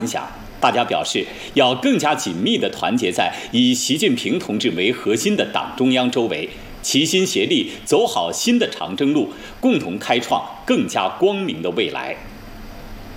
响，大家表示要更加紧密地团结在以习近平同志为核心的党中央周围，齐心协力走好新的长征路，共同开创更加光明的未来。